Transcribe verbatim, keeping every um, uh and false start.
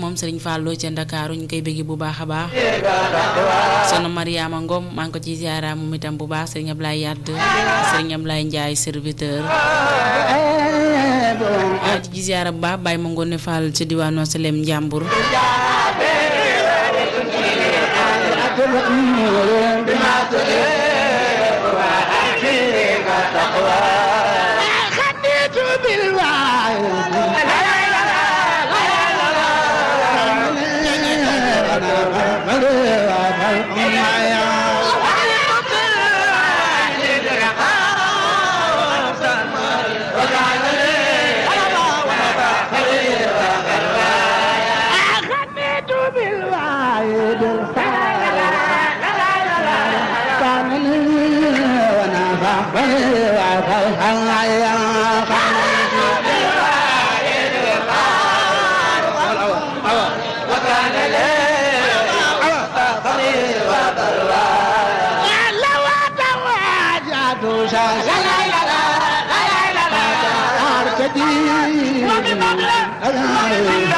moom Serigne Fallou ca Ndakaaru ñu koy bëgg bu baax a baax soxna Mariama Ngom maa ngi ko ci ziara moom itam bu baax Serigne Ablaye Yadd Serigne Ablaye Ndiaye serviteur ah ci ziara bu baax Baye ma ngoone Fall ci diwaanu Salem Njàmbur la la la la